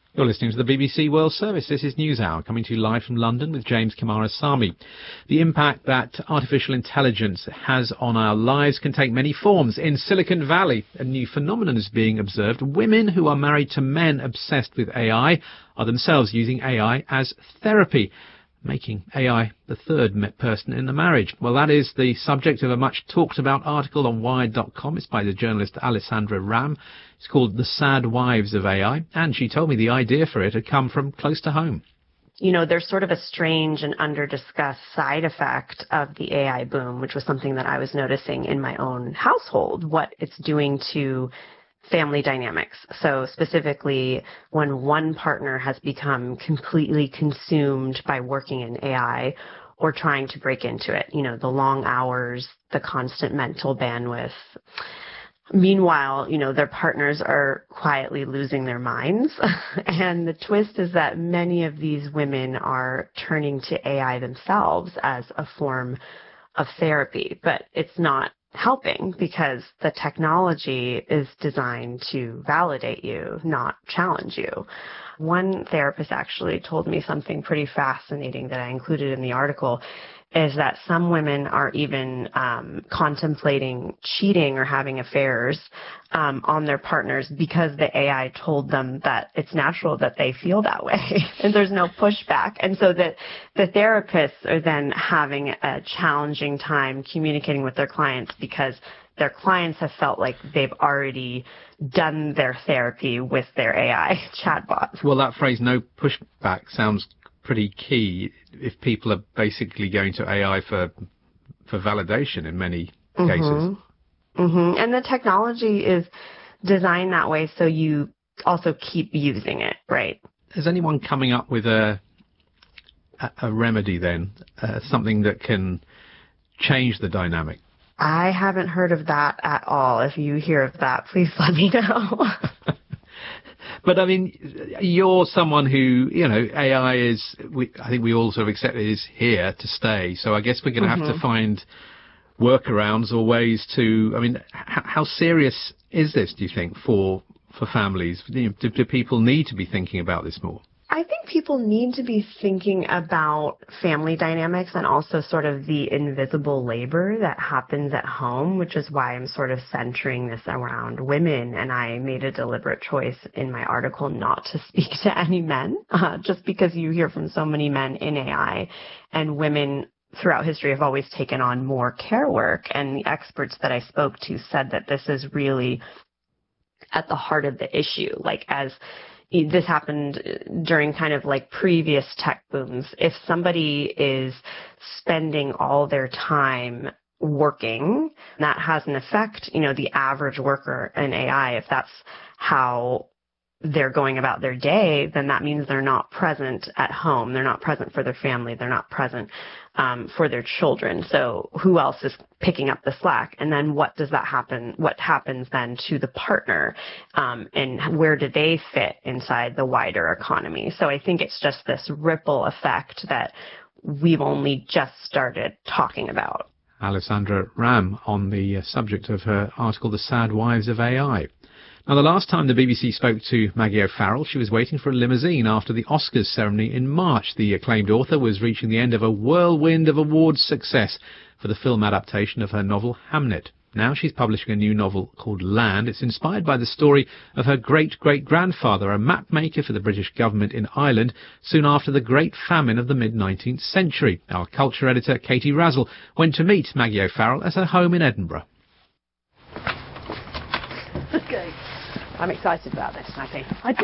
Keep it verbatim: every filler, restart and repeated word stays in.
You're listening to the B B C World Service. This is NewsHour, coming to you live from London with James Coomarasamy. The impact that artificial intelligence has on our lives can take many forms. In Silicon Valley, a new phenomenon is being observed. Women who are married to men obsessed with A I are themselves using A I as therapy, making A I the third person in the marriage. Well, that is the subject of a much talked about article on Wired dot com. It's by the journalist Alessandra Ram. It's called The Sad Wives of A I, and she told me the idea for it had come from close to home. You know, there's sort of a strange and under-discussed side effect of the A I boom, which was something that I was noticing in my own household, what it's doing to family dynamics. So specifically, when one partner has become completely consumed by working in A I or trying to break into it, you know, the long hours, the constant mental bandwidth. Meanwhile, you know, their partners are quietly losing their minds. And the twist is that many of these women are turning to A I themselves as a form of therapy, but it's not helping because the technology is designed to validate you, not challenge you. One therapist actually told me something pretty fascinating that I included in the article, is that some women are even um, contemplating cheating or having affairs um, on their partners because the A I told them that it's natural that they feel that way and there's no pushback. And so that the therapists are then having a challenging time communicating with their clients because their clients have felt like they've already done their therapy with their A I chatbot. Well, that phrase, no pushback, sounds pretty key if people are basically going to A I for for validation in many mm-hmm. cases. Mm-hmm. And the technology is designed that way so you also keep using it, right? Is anyone coming up with a a, a remedy then, uh, something that can change the dynamic? I haven't heard of that at all. If you hear of that, please let me know. But, I mean, you're someone who, you know, A I is, we, I think we all sort of accept it is here to stay. So I guess we're going to mm-hmm. have to find workarounds or ways to, I mean, h- how serious is this, do you think, for for families? Do, do people need to be thinking about this more? I think people need to be thinking about family dynamics and also sort of the invisible labor that happens at home, which is why I'm sort of centering this around women. And I made a deliberate choice in my article not to speak to any men, uh, just because you hear from so many men in A I, and women throughout history have always taken on more care work. And the experts that I spoke to said that this is really at the heart of the issue. Like, as this happened during kind of like previous tech booms. If somebody is spending all their time working, that has an effect, you know, the average worker in A I, if that's how they're going about their day, then that means they're not present at home. They're not present for their family. They're not present um, for their children. So who else is picking up the slack? And then what does that happen? What happens then to the partner? Um, and where do they fit inside the wider economy? So I think it's just this ripple effect that we've only just started talking about. Alessandra Ram on the subject of her article, The Sad Wives of A I. Now, the last time the B B C spoke to Maggie O'Farrell, she was waiting for a limousine after the Oscars ceremony in March. The acclaimed author was reaching the end of a whirlwind of awards success for the film adaptation of her novel Hamnet. Now she's publishing a new novel called Land. It's inspired by the story of her great-great-grandfather, a map maker for the British government in Ireland, soon after the Great Famine of the mid-nineteenth century. Our culture editor, Katie Razzle, went to meet Maggie O'Farrell at her home in Edinburgh. Okay. I'm excited about this, I think. I